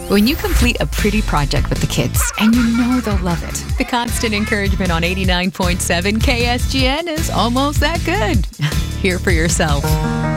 When you complete a pretty project with the kids, and you know they'll love it, the constant encouragement on 89.7 KSGN is almost that good. Hear for yourself.